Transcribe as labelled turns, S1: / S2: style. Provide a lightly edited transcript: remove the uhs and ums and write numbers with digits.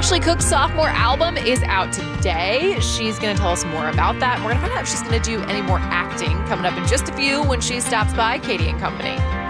S1: Ashley Cook's sophomore album is out today. She's going to tell us more about that. We're going to find out if she's going to do any more acting coming up in just a few when she stops by Katie and Company.